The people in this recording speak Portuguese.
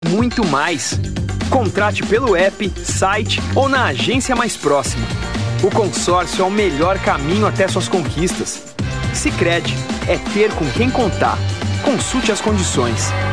muito mais. Contrate pelo app, site ou na agência mais próxima. O consórcio é o melhor caminho até suas conquistas. Sicredi é ter com quem contar. Consulte as condições.